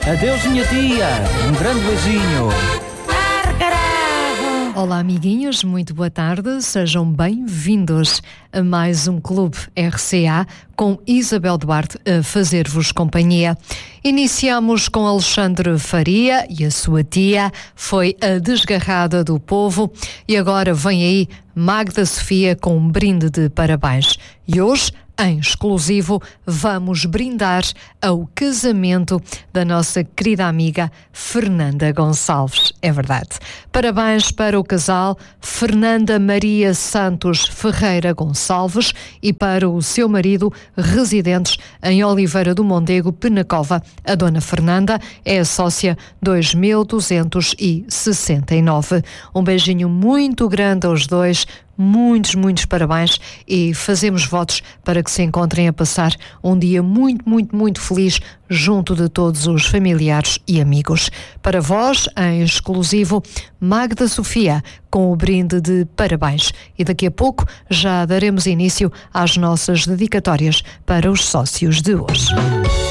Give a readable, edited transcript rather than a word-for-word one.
Adeus, minha tia. Um grande beijinho. Olá, amiguinhos, muito boa tarde. Sejam bem-vindos a mais um Clube RCA com Isabel Duarte a fazer-vos companhia. Iniciamos com Alexandre Faria e a sua tia, foi a desgarrada do povo, e agora vem aí Magda Sofia com um brinde de parabéns. E hoje, em exclusivo, vamos brindar ao casamento da nossa querida amiga Fernanda Gonçalves. É verdade. Parabéns para o casal Fernanda Maria Santos Ferreira Gonçalves e para o seu marido, residentes em Oliveira do Mondego, Penacova. A dona Fernanda é a sócia 2269. Um beijinho muito grande aos dois. Muitos parabéns e fazemos votos para que se encontrem a passar um dia muito feliz junto de todos os familiares e amigos. Para vós, em exclusivo, Magda Sofia com o brinde de parabéns. E daqui a pouco já daremos início às nossas dedicatórias para os sócios de hoje.